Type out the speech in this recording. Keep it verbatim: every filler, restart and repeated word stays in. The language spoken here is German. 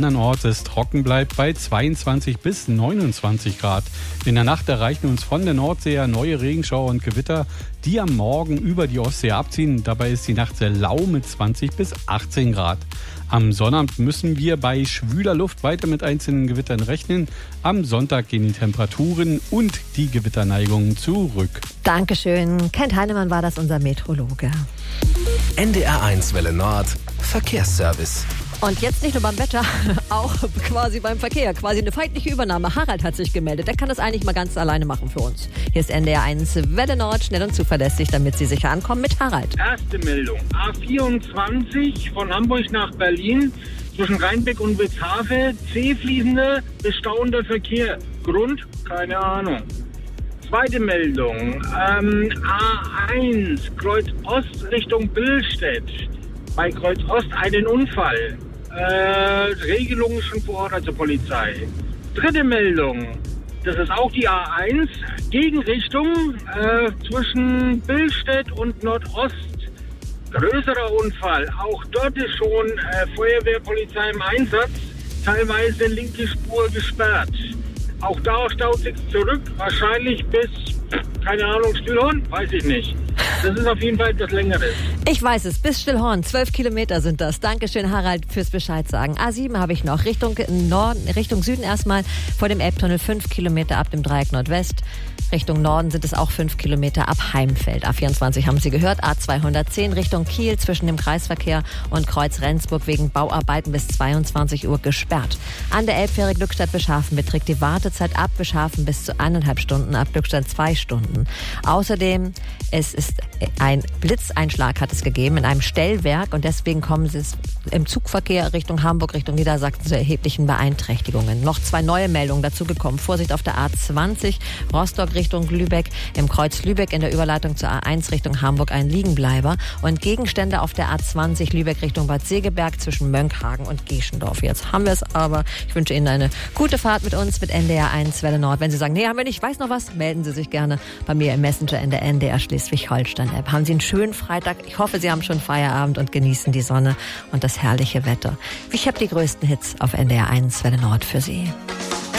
andernorts es trocken bleibt bei zweiundzwanzig bis neunundzwanzig Grad. In der Nacht erreichen uns von der Nordsee neue Regenschauer und Gewitter, die am Morgen über die Ostsee abziehen. Dabei ist die Nacht sehr lau mit zwanzig bis achtzehn Grad. Am Sonnabend müssen wir bei schwüler Luft weiter mit einzelnen Gewittern rechnen. Am Sonntag gehen die Temperaturen und die Gewitterneigungen zurück. Dankeschön. Kent Heinemann war das, unser Meteorologe. N D R eins Welle Nord Verkehrsservice. Und jetzt nicht nur beim Wetter, auch quasi beim Verkehr. Quasi eine feindliche Übernahme. Harald hat sich gemeldet. Der kann das eigentlich mal ganz alleine machen für uns. Hier ist N D R eins Welle Nord, schnell und zuverlässig, damit Sie sicher ankommen mit Harald. Erste Meldung. A vierundzwanzig von Hamburg nach Berlin zwischen Rheinbeck und Witzhafe. C-fließender, bestauender Verkehr. Grund? Keine Ahnung. Zweite Meldung. Ähm, A eins, Kreuz Ost Richtung Billstedt. Bei Kreuz Ost einen Unfall. Äh, Regelungen schon vor Ort zur Polizei. Dritte Meldung. Das ist auch die A eins. Gegenrichtung äh, zwischen Billstedt und Nordost. Größerer Unfall. Auch dort ist schon äh, Feuerwehrpolizei im Einsatz. Teilweise linke Spur gesperrt. Auch da staut sich zurück. Wahrscheinlich bis, keine Ahnung, Stillhorn? Weiß ich nicht. Das ist auf jeden Fall etwas Längeres. Ich weiß es, bis Stillhorn, zwölf Kilometer sind das. Dankeschön, Harald, fürs Bescheid sagen. A sieben habe ich noch, Richtung Norden, Richtung Süden erstmal, vor dem Elbtunnel fünf Kilometer ab dem Dreieck Nordwest. Richtung Norden sind es auch fünf Kilometer ab Heimfeld. A vierundzwanzig haben Sie gehört, A zweihundertzehn Richtung Kiel zwischen dem Kreisverkehr und Kreuz Rendsburg wegen Bauarbeiten bis zweiundzwanzig Uhr gesperrt. An der Elbfähre Glückstadt-Beschafen beträgt die Wartezeit ab Beschafen bis zu eineinhalb Stunden, ab Glückstadt zwei Stunden. Außerdem, es ist ein Blitzeinschlag hat es gegeben in einem Stellwerk und deswegen kommen Sie im Zugverkehr Richtung Hamburg, Richtung Niedersachsen zu erheblichen Beeinträchtigungen. Noch zwei neue Meldungen dazu gekommen. Vorsicht auf der A zwanzig, Rostock Richtung Lübeck, im Kreuz Lübeck in der Überleitung zur A eins Richtung Hamburg ein Liegenbleiber und Gegenstände auf der A zwanzig Lübeck Richtung Bad Segeberg zwischen Mönckehagen und Geschendorf. Jetzt haben wir es aber. Ich wünsche Ihnen eine gute Fahrt mit uns, mit N D R eins Welle Nord. Wenn Sie sagen, nee, haben wir nicht, ich weiß noch was, melden Sie sich gerne bei mir im Messenger in der N D R Schleswig-Holstein-App. Haben Sie einen schönen Freitag. Ich hoffe, Sie haben schon Feierabend und genießen die Sonne und das herrliche Wetter. Ich habe die größten Hits auf N D R eins Welle Nord für Sie.